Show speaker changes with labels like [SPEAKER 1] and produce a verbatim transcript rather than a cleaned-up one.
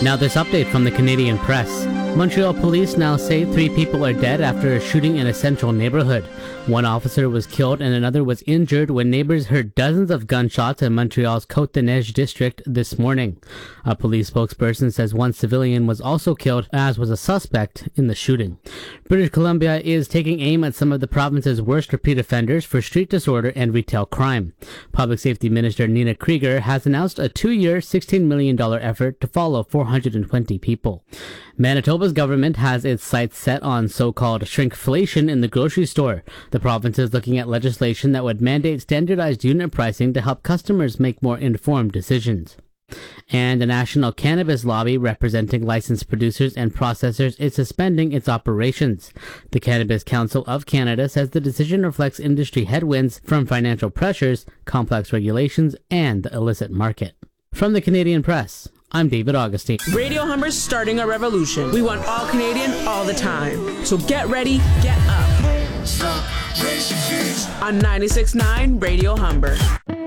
[SPEAKER 1] Now this update from the Canadian Press. Montreal police now say three people are dead after a shooting in a central neighborhood. One officer was killed and another was injured when neighbors heard dozens of gunshots in Montreal's Côte-des-Neiges district this morning. A police spokesperson says one civilian was also killed, as was a suspect in the shooting. British Columbia is taking aim at some of the province's worst repeat offenders for street disorder and retail crime. Public Safety Minister Nina Krieger has announced a two-year, sixteen million dollars effort to follow four hundred twenty people. Manitoba's government has its sights set on so-called shrinkflation in the grocery store. The province is looking at legislation that would mandate standardized unit pricing to help customers make more informed decisions. And a national cannabis lobby representing licensed producers and processors is suspending its operations. The Cannabis Council of Canada says the decision reflects industry headwinds from financial pressures, complex regulations, and the illicit market. From the Canadian Press, I'm David Augustine.
[SPEAKER 2] Radio Humber's starting a revolution. We want all Canadian all the time. So get ready, get up. On ninety-six point nine Radio Humber.